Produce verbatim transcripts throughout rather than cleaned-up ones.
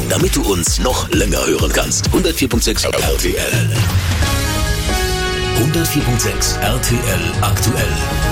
damit du uns noch länger hören kannst. hundertvier Komma sechs R T L. hundertvier Komma sechs R T L aktuell.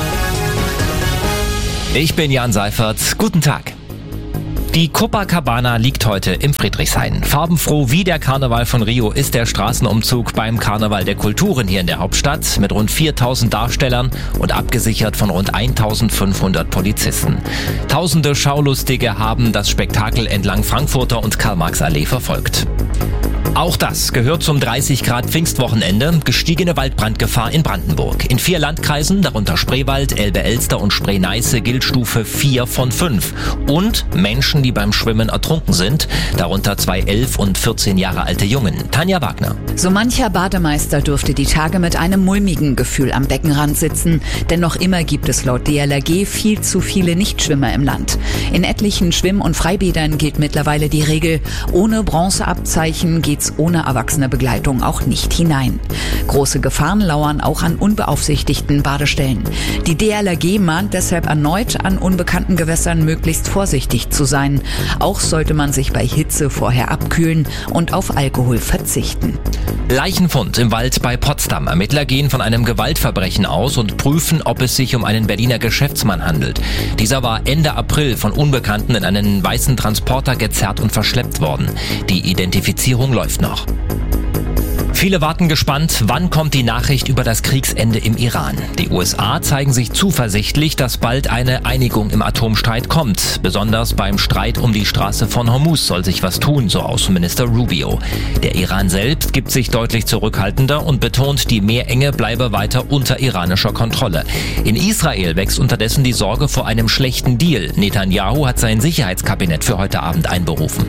Ich bin Jan Seifert. Guten Tag. Die Copacabana liegt heute im Friedrichshain. Farbenfroh wie der Karneval von Rio ist der Straßenumzug beim Karneval der Kulturen hier in der Hauptstadt mit rund viertausend Darstellern und abgesichert von rund eintausendfünfhundert Polizisten. Tausende Schaulustige haben das Spektakel entlang Frankfurter und Karl-Marx-Allee verfolgt. Auch das gehört zum dreißig Grad Pfingstwochenende, gestiegene Waldbrandgefahr in Brandenburg. In vier Landkreisen, darunter Spreewald, Elbe-Elster und Spree-Neiße, gilt Stufe vier von fünf. Und Menschen, die beim Schwimmen ertrunken sind, darunter zwei elf und vierzehn Jahre alte Jungen. Tanja Wagner. So mancher Bademeister dürfte die Tage mit einem mulmigen Gefühl am Beckenrand sitzen. Denn noch immer gibt es laut D L R G viel zu viele Nichtschwimmer im Land. In etlichen Schwimm- und Freibädern gilt mittlerweile die Regel, ohne Bronzeabzeichen geht's ohne erwachsene Begleitung auch nicht hinein. Große Gefahren lauern auch an unbeaufsichtigten Badestellen. Die D L R G mahnt deshalb erneut, an unbekannten Gewässern möglichst vorsichtig zu sein. Auch sollte man sich bei Hitze vorher abkühlen und auf Alkohol verzichten. Leichenfund im Wald bei Potsdam. Ermittler gehen von einem Gewaltverbrechen aus und prüfen, ob es sich um einen Berliner Geschäftsmann handelt. Dieser war Ende April von Unbekannten in einen weißen Transporter gezerrt und verschleppt worden. Die Identifizierung läuft noch. Viele warten gespannt, wann kommt die Nachricht über das Kriegsende im Iran. Die U S A zeigen sich zuversichtlich, dass bald eine Einigung im Atomstreit kommt. Besonders beim Streit um die Straße von Hormuz soll sich was tun, so Außenminister Rubio. Der Iran selbst gibt sich deutlich zurückhaltender und betont, die Meerenge bleibe weiter unter iranischer Kontrolle. In Israel wächst unterdessen die Sorge vor einem schlechten Deal. Netanyahu hat sein Sicherheitskabinett für heute Abend einberufen.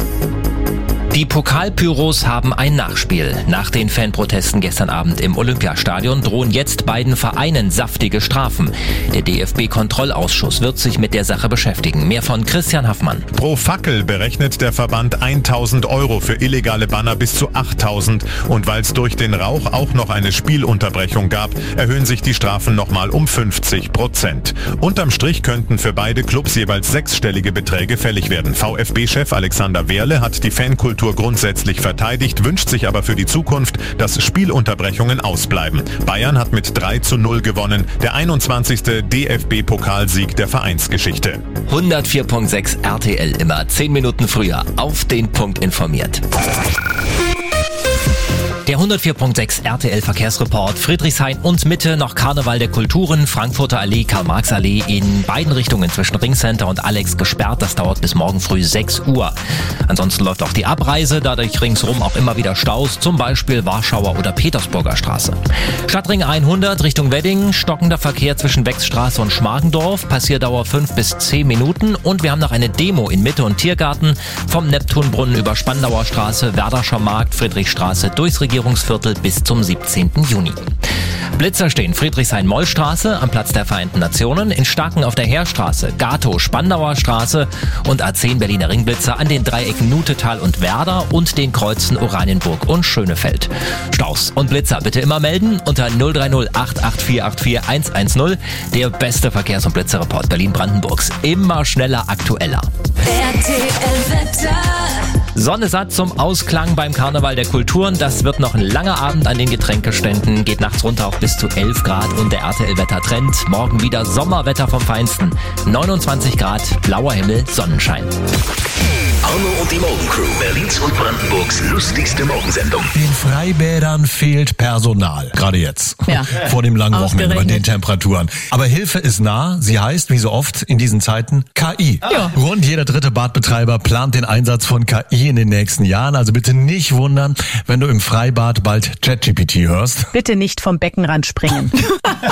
Die Pokalpyros haben ein Nachspiel. Nach den Fanprotesten gestern Abend im Olympiastadion drohen jetzt beiden Vereinen saftige Strafen. Der D F B-Kontrollausschuss wird sich mit der Sache beschäftigen. Mehr von Christian Haffmann. Pro Fackel berechnet der Verband tausend Euro für illegale Banner bis zu achttausend. Und weil es durch den Rauch auch noch eine Spielunterbrechung gab, erhöhen sich die Strafen nochmal um fünfzig Prozent. Unterm Strich könnten für beide Clubs jeweils sechsstellige Beträge fällig werden. VfB-Chef Alexander Werle hat die Fankultur grundsätzlich verteidigt, wünscht sich aber für die Zukunft, dass Spielunterbrechungen ausbleiben. Bayern hat mit drei zu null gewonnen, der einundzwanzigste D F B-Pokalsieg der Vereinsgeschichte. hundertvier Komma sechs R T L, immer zehn Minuten früher, auf den Punkt informiert. Der hundertvier Komma sechs R T L-Verkehrsreport. Friedrichshain und Mitte noch Karneval der Kulturen, Frankfurter Allee, Karl-Marx-Allee in beiden Richtungen zwischen Ringcenter und Alex gesperrt. Das dauert bis morgen früh sechs Uhr. Ansonsten läuft auch die Abreise, dadurch ringsrum auch immer wieder Staus, zum Beispiel Warschauer oder Petersburger Straße. Stadtring hundert Richtung Wedding, stockender Verkehr zwischen Wechsstraße und Schmargendorf, Passierdauer fünf bis zehn Minuten und wir haben noch eine Demo in Mitte und Tiergarten vom Neptunbrunnen über Spandauer Straße, Werderscher Markt, Friedrichstraße durchs Regierungsviertel bis zum siebzehnten Juni. Blitzer stehen Friedrichshain-Mollstraße am Platz der Vereinten Nationen, in Starken auf der Heerstraße, Gatow, Spandauer Straße und A zehn Berliner Ringblitzer an den Dreiecken Nutetal und Werder und den Kreuzen Oranienburg und Schönefeld. Staus und Blitzer bitte immer melden unter null drei null acht acht vier acht vier eins eins null. Der beste Verkehrs- und Blitzerreport Berlin-Brandenburgs. Immer schneller, aktueller. R T L-Wetter. Sonne satt zum Ausklang beim Karneval der Kulturen. Das wird noch ein langer Abend an den Getränkeständen. Geht nachts runter auf bis zu elf Grad und der R T L-Wetter-Trend. Morgen wieder Sommerwetter vom Feinsten. neunundzwanzig Grad, blauer Himmel, Sonnenschein. Arno und die Morgencrew, Berlins und Brandenburgs lustigste Morgensendung. Den Freibädern fehlt Personal. Gerade jetzt. Ja. Vor dem langen Wochenende bei Ausgerechnet. den Temperaturen. Aber Hilfe ist nah. Sie heißt, wie so oft in diesen Zeiten, K I. Ja. Rund jeder dritte Badbetreiber plant den Einsatz von K I in den nächsten Jahren. Also bitte nicht wundern, wenn du im Freibad bald ChatGPT hörst. Bitte nicht vom Beckenrand springen.